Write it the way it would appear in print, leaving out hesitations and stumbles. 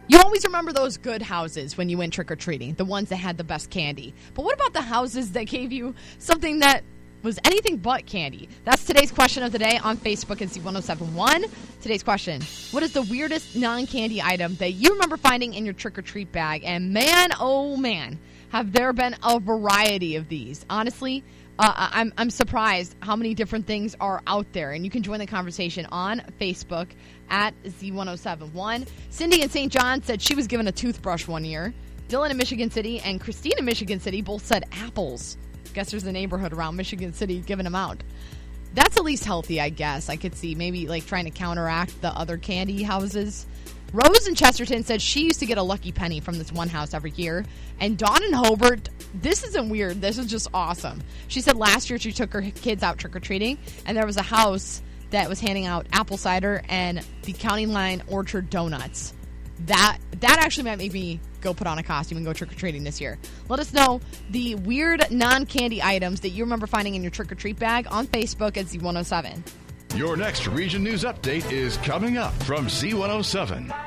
You always remember those good houses when you went trick-or-treating, the ones that had the best candy. But what about the houses that gave you something that was anything but candy? That's today's question of the day on Facebook at Z1071. Today's question, what is the weirdest non-candy item that you remember finding in your trick-or-treat bag? And man, oh man, have there been a variety of these. Honestly, I'm surprised how many different things are out there. And you can join the conversation on Facebook at Z1071. Cindy in St. John said she was given a toothbrush one year. Dylan in Michigan City and Christine in Michigan City both said apples. Guess there's a neighborhood around Michigan City giving them out. That's at least healthy, I guess. I could see maybe like trying to counteract the other candy houses. Rose in Chesterton said she used to get a lucky penny from this one house every year. And Dawn in Hobart, this isn't weird. This is just awesome. She said last year she took her kids out trick-or-treating, and there was a house that was handing out apple cider and the County Line Orchard donuts. That actually might make me go put on a costume and go trick-or-treating this year. Let us know the weird non-candy items that you remember finding in your trick-or-treat bag on Facebook at Z107. Your next Region News Update is coming up from Z107.